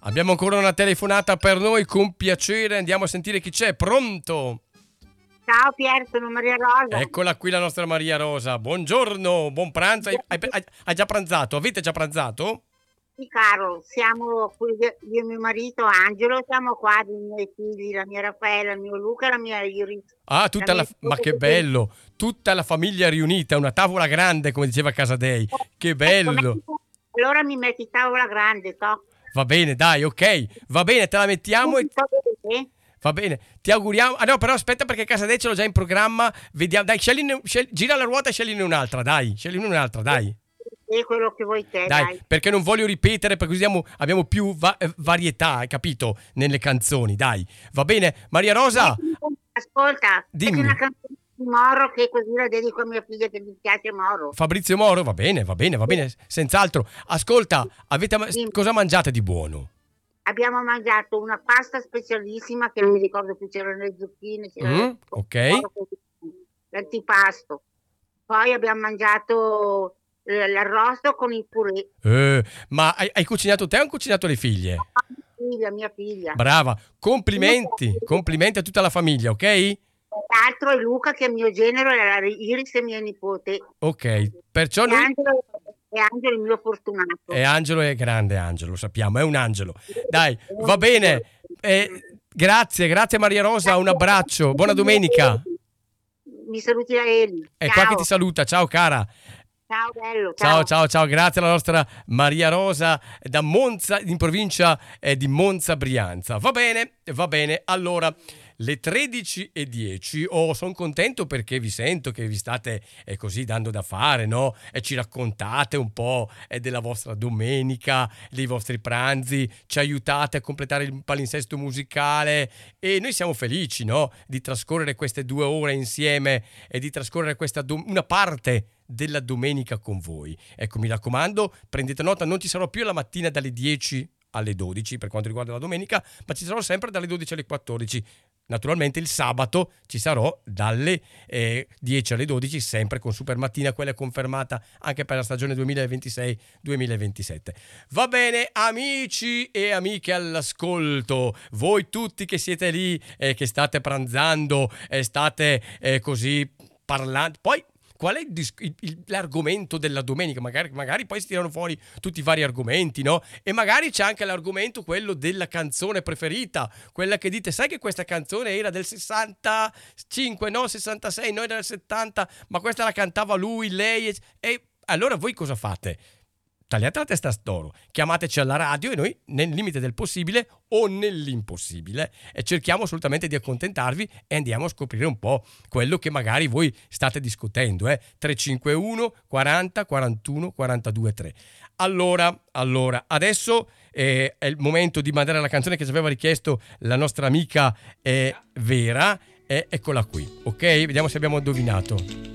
Abbiamo ancora una telefonata per noi, con piacere. Andiamo a sentire chi c'è. Pronto? Ciao Pier, sono Maria Rosa. Eccola qui la nostra Maria Rosa. Buongiorno, buon pranzo. Hai già pranzato? Avete già pranzato? Sì, caro, siamo qui, io e mio marito Angelo, siamo qua, i miei figli, la mia Raffaella, il mio Luca e la mia Iris. Ah, La mia ma che bello! Tutta la famiglia riunita, una tavola grande, come diceva Casadei. Che bello! Allora mi metti tavola grande, to? Va bene, dai, ok. Va bene, te la mettiamo e... Va bene, ti auguriamo. Ah no, però aspetta, perché Casadei ce l'ho già in programma. Vediamo, dai, gira la ruota e scegliene un'altra, dai. Scegliene un'altra, dai. E quello che vuoi te, dai. Perché non voglio ripetere, perché così abbiamo più varietà, hai capito? Nelle canzoni, dai. Va bene, Maria Rosa. Ascolta, dimmi. Una canzone di Moro che così la dedico a mia figlia che mi piace Moro. Fabrizio Moro, va bene, senz'altro. Ascolta, cosa mangiate di buono? Abbiamo mangiato una pasta specialissima che non mi ricordo più, c'erano le zucchine, ok. L'antipasto. Poi abbiamo mangiato l'arrosto con il purè. Ma hai cucinato te o hai cucinato le figlie? Mia figlia. Brava, complimenti a tutta la famiglia, ok? L'altro è Luca, che è mio genero, e Iris è mia nipote. Ok, perciò noi... E Angelo è il mio fortunato. E Angelo è grande, Angelo, lo sappiamo, è un angelo. Dai, va bene. Grazie Maria Rosa, un abbraccio, buona domenica. Mi saluti da Eli. È qua che ti saluta, ciao cara. Ciao bello, ciao, grazie alla nostra Maria Rosa da Monza, in provincia di Monza Brianza. Va bene, allora le 13:10. Sono contento perché vi sento che vi state così dando da fare, no? E ci raccontate un po' della vostra domenica, dei vostri pranzi, ci aiutate a completare il palinsesto musicale e noi siamo felici, no? Di trascorrere queste 2 ore insieme e di trascorrere una parte della domenica con voi. Ecco, mi raccomando, prendete nota, non ci sarò più la mattina dalle 10 alle 12 per quanto riguarda la domenica, ma ci sarò sempre dalle 12 alle 14. Naturalmente il sabato ci sarò dalle 10 alle 12, sempre con Super Mattina, quella è confermata anche per la stagione 2026-2027. Va bene, amici e amiche all'ascolto, voi tutti che siete lì, che state pranzando, state così parlando, poi qual è l'argomento della domenica? Magari poi si tirano fuori tutti i vari argomenti, no? E magari c'è anche l'argomento quello della canzone preferita, quella che dite, sai che questa canzone era del 65, no, 66, no, era del 70, ma questa la cantava lui, lei, e allora voi cosa fate? Tagliate la testa a d'oro, chiamateci alla radio e noi, nel limite del possibile o nell'impossibile, cerchiamo assolutamente di accontentarvi e andiamo a scoprire un po' quello che magari voi state discutendo. 351 40 41 42 3. Allora, adesso è il momento di mandare la canzone che ci aveva richiesto la nostra amica Vera. Eccola qui, ok? Vediamo se abbiamo indovinato.